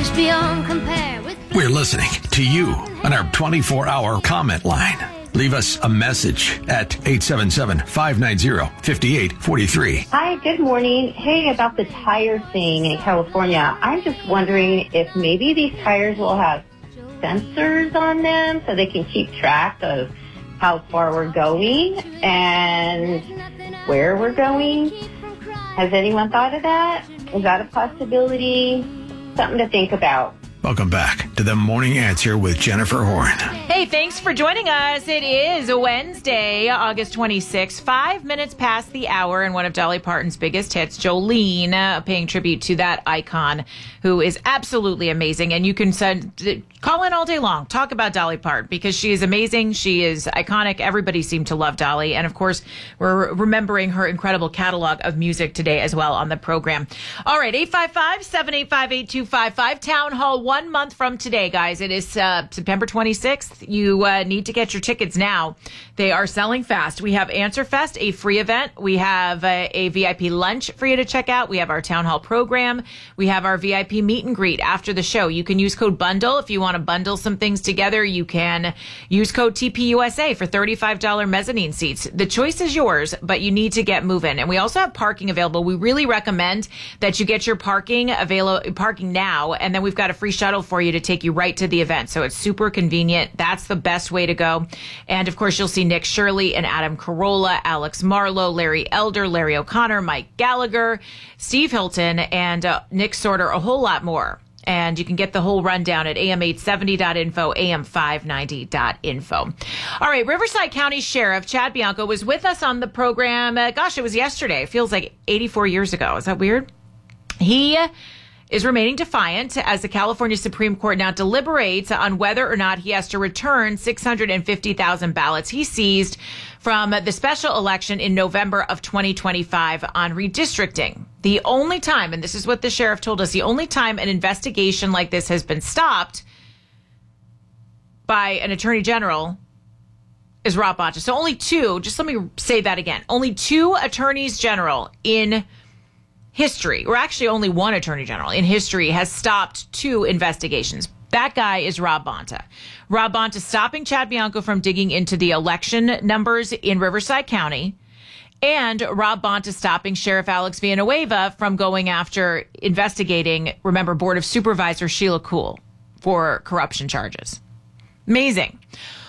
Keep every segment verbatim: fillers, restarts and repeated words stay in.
is beyond compare with... We're listening to you on our twenty-four hour comment line. Leave us a message at eight seven seven, five nine zero, five eight four three. Hi, good morning. Hey, about the tire thing in California, I'm just wondering if maybe these tires will have sensors on them so they can keep track of how far we're going and where we're going. Has anyone thought of that? Is that a possibility? Something to think about. Welcome back to the Morning Answer with Jennifer Horn. Hey, thanks for joining us. It is Wednesday, August twenty-sixth, five minutes past the hour, and one of Dolly Parton's biggest hits, Jolene, uh, paying tribute to that icon who is absolutely amazing. And you can send, call in all day long, talk about Dolly Parton, because she is amazing. She is iconic. Everybody seemed to love Dolly. And of course, we're remembering her incredible catalog of music today as well on the program. All right, eight five five, seven eight five, eight two five five, Town Hall, one month from today, guys. It is uh, September twenty-sixth. You uh, need to get your tickets now. They are selling fast. We have Answer Fest, a free event. We have a, a V I P lunch for you to check out. We have our Town Hall program. We have our V I P meet and greet after the show. You can use code BUNDLE if you want to bundle some things together. You can use code T P U S A for thirty-five dollars mezzanine seats. The choice is yours, but you need to get moving. And we also have parking available. We really recommend that you get your parking available, parking now, and then we've got a free shuttle for you to take you right to the event. So it's super convenient. That's the best way to go. And of course, you'll see Nick Shirley and Adam Carolla, Alex Marlowe, Larry Elder, Larry O'Connor, Mike Gallagher, Steve Hilton, and uh, Nick Sorter, a whole lot more. And you can get the whole rundown at A M eight seventy dot info, A M five ninety dot info. All right, Riverside County Sheriff Chad Bianco was with us on the program. Uh, gosh, it was yesterday. It feels like eighty-four years ago. Is that weird? He is remaining defiant as the California Supreme Court now deliberates on whether or not he has to return six hundred fifty thousand ballots he seized from the special election in November of twenty twenty-five on redistricting. The only time, and this is what the sheriff told us, the only time an investigation like this has been stopped by an attorney general is Rob Bonta. So only two, just let me say that again, only two attorneys general in history, or actually only one attorney general in history, has stopped two investigations. That guy is Rob Bonta. Rob Bonta stopping Chad Bianco from digging into the election numbers in Riverside County, and Rob Bonta stopping Sheriff Alex Villanueva from going after investigating, remember, Board of Supervisor Sheila Kuehl for corruption charges. Amazing.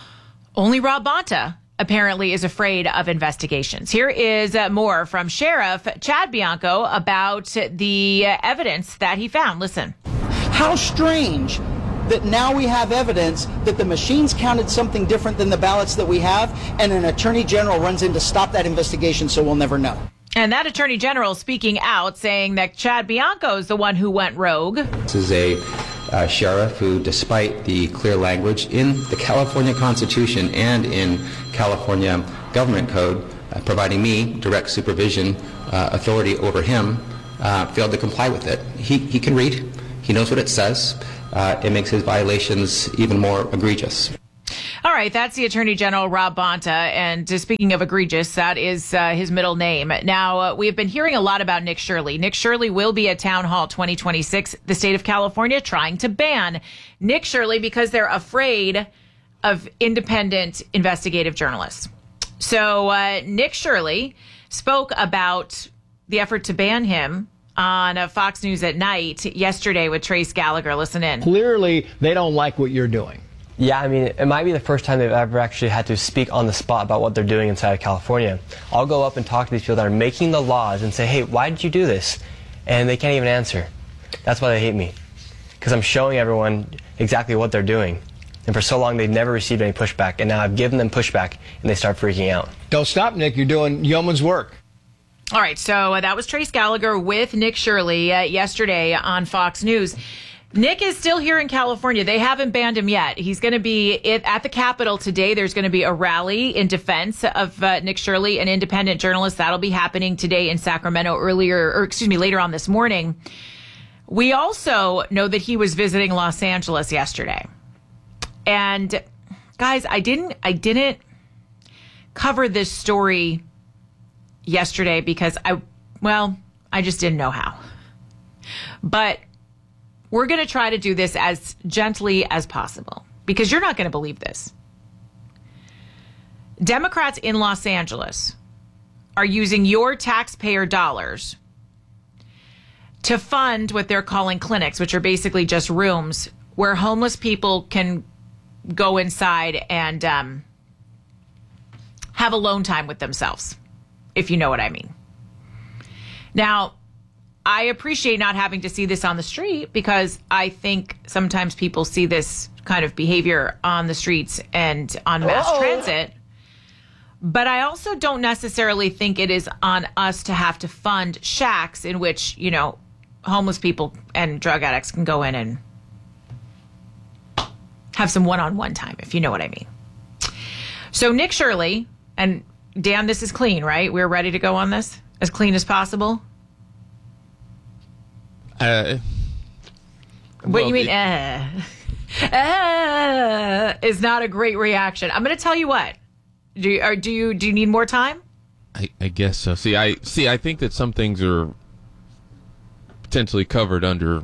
Only Rob Bonta apparently is afraid of investigations. Here is uh, more from Sheriff Chad Bianco about the uh, evidence that he found. Listen. How strange that now we have evidence that the machines counted something different than the ballots that we have, and an attorney general runs in to stop that investigation, so we'll never know. And that attorney general speaking out, saying that Chad Bianco is the one who went rogue. This is a uh, sheriff who, despite the clear language in the California Constitution and in California Government Code, uh, providing me direct supervision uh, authority over him, uh, failed to comply with it. He, he can read. He knows what it says. Uh, it makes his violations even more egregious. All right, that's the Attorney General, Rob Bonta. And uh, speaking of egregious, that is uh, his middle name. Now, uh, we have been hearing a lot about Nick Shirley. Nick Shirley will be at Town Hall twenty twenty-six. The state of California trying to ban Nick Shirley because they're afraid of independent investigative journalists. So uh, Nick Shirley spoke about the effort to ban him on uh, Fox News at Night yesterday with Trace Gallagher. Listen in. Clearly, they don't like what you're doing. Yeah, I mean, it might be the first time they've ever actually had to speak on the spot about what they're doing inside of California. I'll go up and talk to these people that are making the laws and say, hey, why did you do this? And they can't even answer. That's why they hate me. Because I'm showing everyone exactly what they're doing. And for so long, they've never received any pushback. And now I've given them pushback, and they start freaking out. Don't stop, Nick. You're doing yeoman's work. All right, so uh, that was Trace Gallagher with Nick Shirley uh, yesterday on Fox News. Nick is still here in California. They haven't banned him yet. He's going to be at the Capitol today. There's going to be a rally in defense of uh, Nick Shirley, an independent journalist. That'll be happening today in Sacramento earlier, or excuse me, later on this morning. We also know that he was visiting Los Angeles yesterday. And guys, I didn't, I didn't cover this story yesterday because I, well, I just didn't know how. But we're going to try to do this as gently as possible because you're not going to believe this. Democrats in Los Angeles are using your taxpayer dollars to fund what they're calling clinics, which are basically just rooms where homeless people can go inside and um, have alone time with themselves, if you know what I mean. Now, I appreciate not having to see this on the street because I think sometimes people see this kind of behavior on the streets and on mass Uh-oh. transit. But I also don't necessarily think it is on us to have to fund shacks in which, you know, homeless people and drug addicts can go in and have some one-on-one time, if you know what I mean. So Nick Shirley, and Dan, this is clean, right? We're ready to go on this? As clean as possible? Uh, what well, do you mean, it, uh, uh, is not a great reaction. I'm going to tell you what. Do you, or do you do you need more time? I, I guess so. See, I see. I think that some things are potentially covered under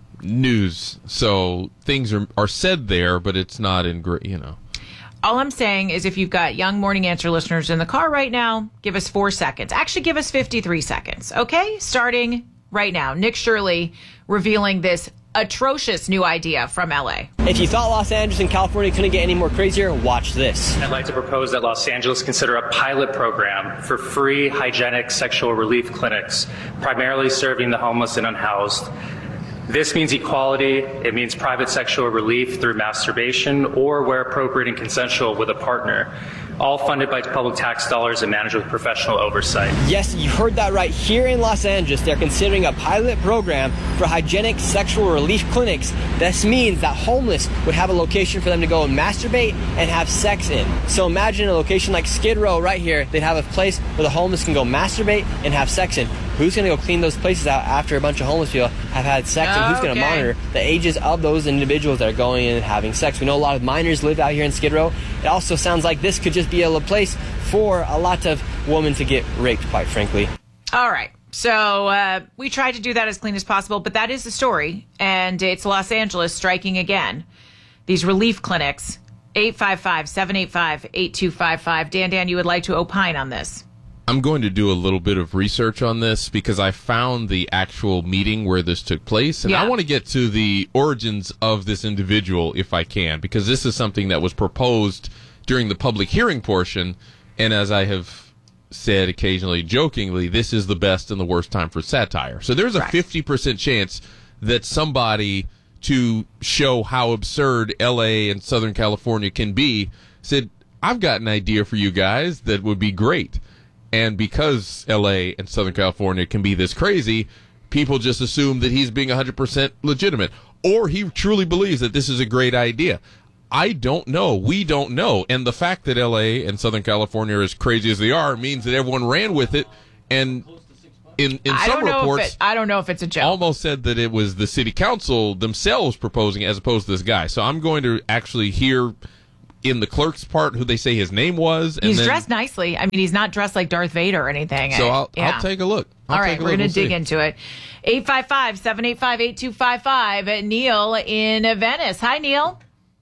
news, so things are are said there, but it's not in great. You know. All I'm saying is, if you've got young Morning Answer listeners in the car right now, give us four seconds. Actually, give us fifty-three seconds. Okay, starting right now. Nick Shirley revealing this atrocious new idea from L A. If you thought Los Angeles and California couldn't get any more crazier, watch this. I'd like to propose that Los Angeles consider a pilot program for free hygienic sexual relief clinics, primarily serving the homeless and unhoused. This means equality. It means private sexual relief through masturbation or, where appropriate and consensual, with a partner. All funded by public tax dollars and managed with professional oversight. Yes, you heard that right. Here in Los Angeles, they're considering a pilot program for hygienic sexual relief clinics. This means that homeless would have a location for them to go and masturbate and have sex in. So imagine a location like Skid Row right here. They'd have a place where the homeless can go masturbate and have sex in. Who's going to go clean those places out after a bunch of homeless people have had sex? And who's going to monitor the ages of those individuals that are going in and having sex? We know a lot of minors live out here in Skid Row. It also sounds like this could just be a place for a lot of women to get raped, quite frankly. All right. So uh, we tried to do that as clean as possible, but that is the story. And it's Los Angeles striking again. These relief clinics, eight five five, seven eight five, eight two five five. Dan, Dan, you would like to opine on this? I'm going to do a little bit of research on this because I found the actual meeting where this took place, and yeah. I want to get to the origins of this individual if I can, because this is something that was proposed during the public hearing portion, and as I have said occasionally jokingly, this is the best and the worst time for satire. So there's a right. fifty percent chance that somebody, to show how absurd L A and Southern California can be, said, I've got an idea for you guys that would be great. And because L A and Southern California can be this crazy, people just assume that he's being one hundred percent legitimate. Or he truly believes that this is a great idea. I don't know. We don't know. And the fact that L A and Southern California are as crazy as they are means that everyone ran with it. And in, in I some don't know reports, if it, I don't know if it's a joke. Almost said that it was the city council themselves proposing it as opposed to this guy. So I'm going to actually hear in the clerk's part who they say his name was. And he's then, dressed nicely. I mean, he's not dressed like Darth Vader or anything. So I, I'll, yeah. I'll take a look. I'll All right, we're going to dig we'll into it. eight five five, seven eight five, eight two five five. Neil in Venice. Hi, Neil.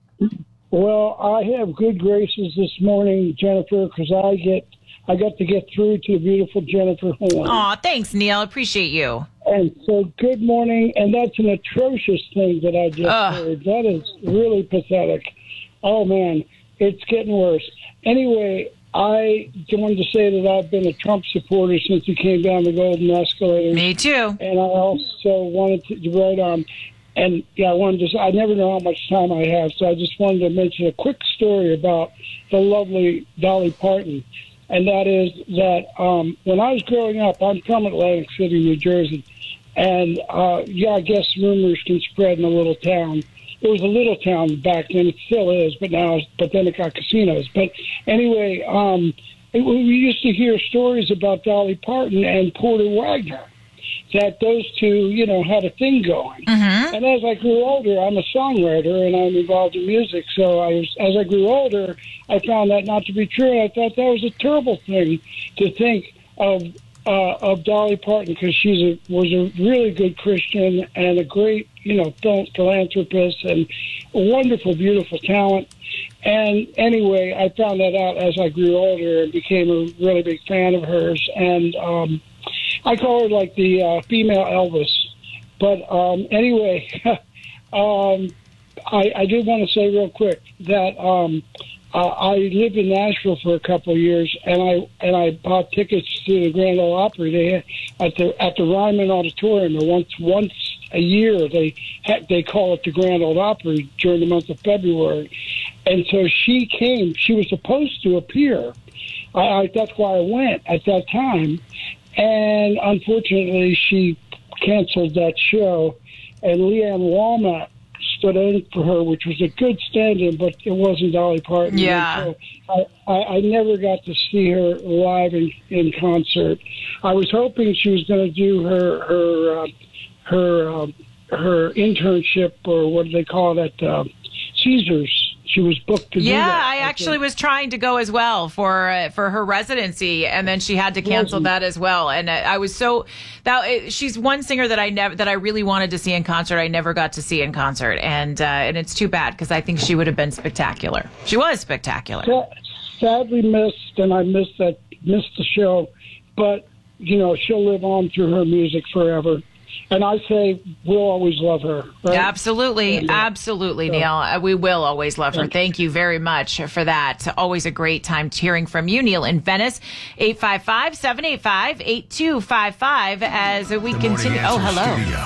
Well, I have good graces this morning, Jennifer, because I get I got to get through to the beautiful Jennifer Horn. Aw, thanks, Neil. Appreciate you. And so, good morning. And that's an atrocious thing that I just Ugh. heard. That is really pathetic. Oh, man, it's getting worse. Anyway, I wanted to say that I've been a Trump supporter since he came down the golden escalator. Me too. And I also wanted to write on. And, yeah, I wanted to, I never know how much time I have, so I just wanted to mention a quick story about the lovely Dolly Parton. And that is that um, when I was growing up, I'm from Atlantic City, New Jersey. And, uh, yeah, I guess rumors can spread in a little town. It was a little town back then. It still is, but now, but then it got casinos. But anyway, um, it, we used to hear stories about Dolly Parton and Porter Wagner, that those two, you know, had a thing going. Mm-hmm. And as I grew older, I'm a songwriter and I'm involved in music. So I was, as I grew older, I found that not to be true. I thought that was a terrible thing to think of uh, of Dolly Parton because she's a, was a really good Christian and a great, you know, philanthropist and a wonderful, beautiful talent. And anyway, I found that out as I grew older and became a really big fan of hers. And um, I call her like the uh, female Elvis. But um, anyway, um, I, I did want to say real quick that um, uh, I lived in Nashville for a couple of years, and I and I bought tickets to the Grand Ole Opry. They had, at the at the Ryman Auditorium. And once once a year, they they call it the Grand Ole Opry during the month of February. And so she came. She was supposed to appear. I, I, that's why I went at that time. And unfortunately, she canceled that show. And Leanne Walnut stood in for her, which was a good stand-in, but it wasn't Dolly Parton. Yeah. So I, I, I never got to see her live in, in concert. I was hoping she was going to do her her uh, her uh, her internship, or what do they call it, at uh, Caesars. She was booked to yeah, do that. I actually was trying to go as well for uh, for her residency, and then she had to cancel that as well. And I, I was so that it, she's one singer that I never that I really wanted to see in concert. I never got to see in concert, and uh, and it's too bad because I think she would have been spectacular. She was spectacular. Sadly missed, and I missed that missed the show, but you know she'll live on through her music forever. And I say we'll always love her. Right? Absolutely. And, uh, Absolutely, so, Neil. Uh, we will always love her. Thank you very much for that. Always a great time hearing from you, Neil, in Venice. eight five five, seven eight five, eight two five five as we the continue. Oh, hello.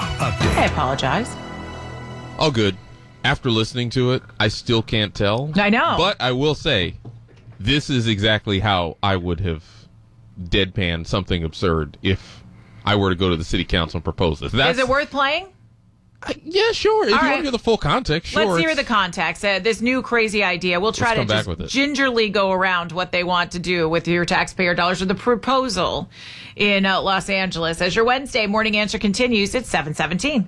I apologize. All good. After listening to it, I still can't tell. I know. But I will say, this is exactly how I would have deadpanned something absurd if I were to go to the city council and propose this. That's, is it worth playing? Uh, yeah, sure. If All you right. want to hear the full context, sure. Let's hear the context. Uh, this new crazy idea. We'll try Let's to come back with just it. gingerly go around what they want to do with your taxpayer dollars, or the proposal in uh, Los Angeles. As your Wednesday morning answer continues, it's seven seventeen.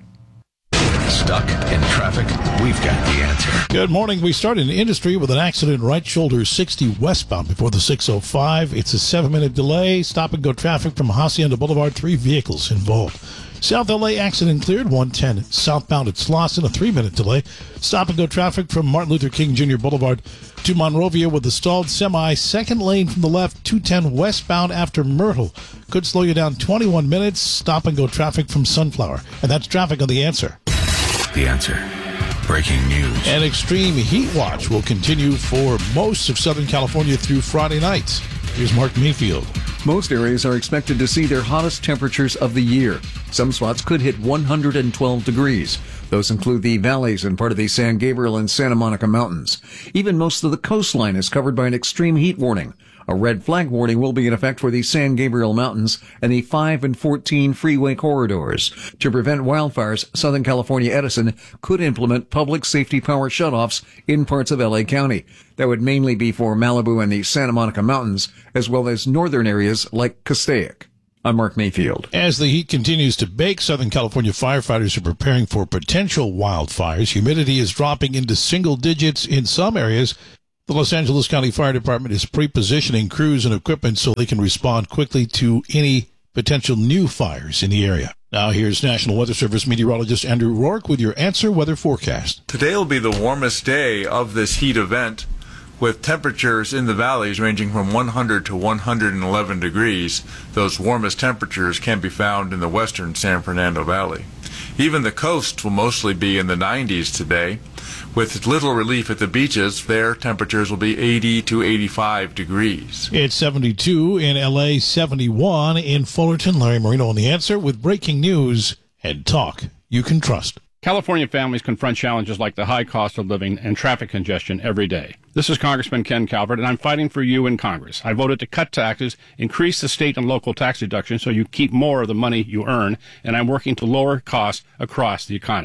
Stuck in traffic? We've got the answer. Good morning. We start in industry with an accident right shoulder sixty westbound before the six oh five. It's a seven-minute delay. Stop and go traffic from Hacienda Boulevard. Three vehicles involved. South L A accident cleared. one ten southbound at Slauson. A three-minute delay. Stop and go traffic from Martin Luther King Junior Boulevard to Monrovia with the stalled semi. Second lane from the left. two ten westbound after Myrtle. Could slow you down twenty-one minutes. Stop and go traffic from Sunflower. And that's traffic on The Answer. The Answer. Breaking news. An extreme heat watch will continue for most of Southern California through Friday night. Here's Mark Mayfield. Most areas are expected to see their hottest temperatures of the year. Some spots could hit one hundred twelve degrees. Those include the valleys and part of the San Gabriel and Santa Monica Mountains. Even most of the coastline is covered by an extreme heat warning. A red flag warning will be in effect for the San Gabriel Mountains and the five and fourteen freeway corridors. To prevent wildfires, Southern California Edison could implement public safety power shutoffs in parts of L A County. That would mainly be for Malibu and the Santa Monica Mountains, as well as northern areas like Castaic. I'm Mark Mayfield. As the heat continues to bake, Southern California firefighters are preparing for potential wildfires. Humidity is dropping into single digits in some areas. The Los Angeles County Fire Department is pre-positioning crews and equipment so they can respond quickly to any potential new fires in the area. Now here's National Weather Service meteorologist Andrew Rourke with your Answer Weather forecast. Today will be the warmest day of this heat event, with temperatures in the valleys ranging from one hundred to one hundred eleven degrees. Those warmest temperatures can be found in the western San Fernando Valley. Even the coast will mostly be in the nineties today. With little relief at the beaches, their temperatures will be eighty to eighty-five degrees. It's seventy-two in L A, seventy-one in Fullerton. Larry Marino on The Answer with breaking news and talk you can trust. California families confront challenges like the high cost of living and traffic congestion every day. This is Congressman Ken Calvert, and I'm fighting for you in Congress. I voted to cut taxes, increase the state and local tax deductions so you keep more of the money you earn, and I'm working to lower costs across the economy.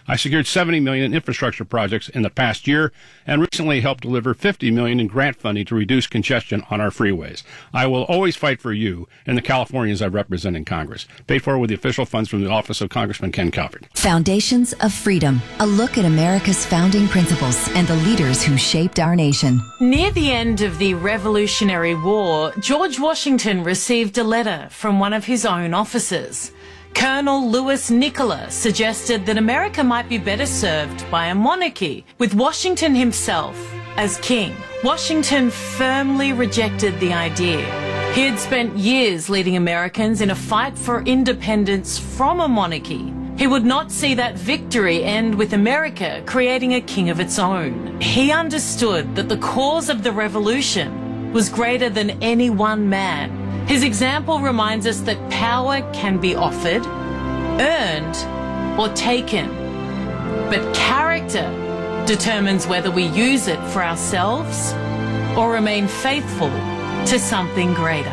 I secured seventy million dollars in infrastructure projects in the past year and recently helped deliver fifty million dollars in grant funding to reduce congestion on our freeways. I will always fight for you and the Californians I represent in Congress. Paid for with the official funds from the office of Congressman Ken Calvert. Foundations of Freedom, a look at America's founding principles and the leaders who shaped our nation. Near the end of the Revolutionary War, George Washington received a letter from one of his own officers. Colonel Louis Nicola suggested that America might be better served by a monarchy, with Washington himself as king. Washington firmly rejected the idea. He had spent years leading Americans in a fight for independence from a monarchy. He would not see that victory end with America creating a king of its own. He understood that the cause of the revolution was greater than any one man. His example reminds us that power can be offered, earned, or taken. But character determines whether we use it for ourselves or remain faithful to something greater.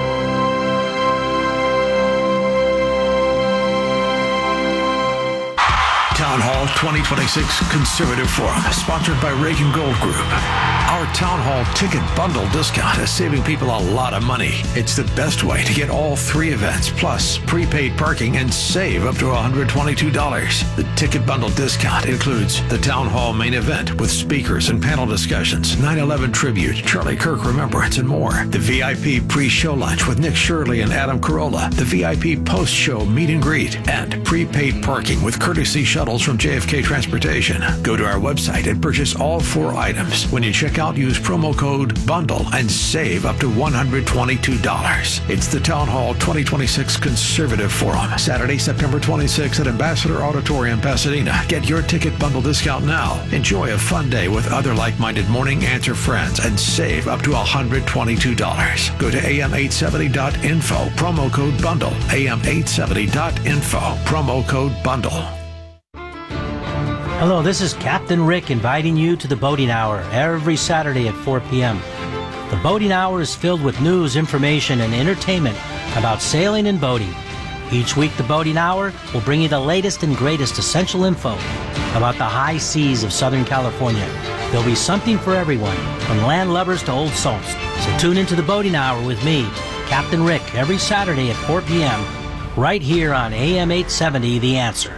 Town Hall twenty twenty-six Conservative Forum, sponsored by Reagan Gold Group. Our Town Hall ticket bundle discount is saving people a lot of money. It's the best way to get all three events, plus prepaid parking, and save up to one hundred twenty-two dollars. The ticket bundle discount includes the Town Hall main event with speakers and panel discussions, nine eleven tribute, Charlie Kirk remembrance, and more. The V I P pre-show lunch with Nick Shirley and Adam Carolla, the V I P post-show meet and greet, and prepaid parking with courtesy shuttles from J F K Transportation. Go to our website and purchase all four items. When you check out, use promo code BUNDLE and save up to one hundred twenty-two dollars. It's the Town Hall twenty twenty-six Conservative Forum, Saturday, September twenty-sixth at Ambassador Auditorium, Pasadena. Get your ticket bundle discount now. Enjoy a fun day with other like-minded Morning Answer friends and save up to one hundred twenty-two dollars. Go to A M eight seventy dot info, promo code BUNDLE. A M eight seventy dot info, promo code BUNDLE. Hello, this is Captain Rick inviting you to the Boating Hour every Saturday at four p.m. The Boating Hour is filled with news, information, and entertainment about sailing and boating. Each week, the Boating Hour will bring you the latest and greatest essential info about the high seas of Southern California. There'll be something for everyone, from land lubbers to old salts. So tune into the Boating Hour with me, Captain Rick, every Saturday at four p.m. right here on A M eight seventy, The Answer.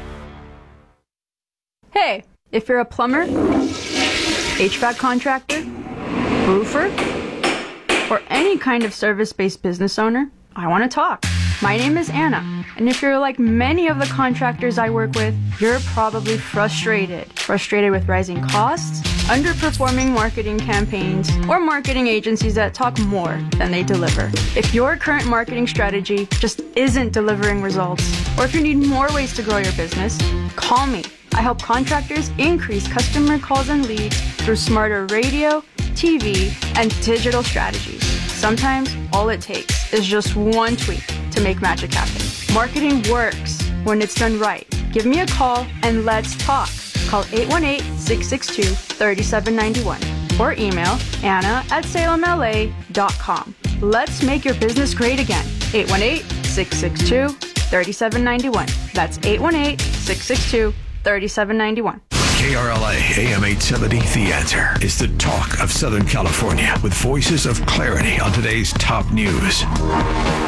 Hey, if you're a plumber, H V A C contractor, roofer, or any kind of service-based business owner, I want to talk. My name is Anna, and if you're like many of the contractors I work with, you're probably frustrated. Frustrated with rising costs, underperforming marketing campaigns, or marketing agencies that talk more than they deliver. If your current marketing strategy just isn't delivering results, or if you need more ways to grow your business, call me. I help contractors increase customer calls and leads through smarter radio, T V, and digital strategies. Sometimes all it takes is just one tweak to make magic happen. Marketing works when it's done right. Give me a call and let's talk. Call eight one eight, six six two, three seven nine one or email Anna at salem L A dot com. Let's make your business great again. eight one eight, six six two, three seven nine one. That's eight one eight, six six two, three seven nine one. K R L A A M eight seventy, The Answer, is the talk of Southern California with voices of clarity on today's top news.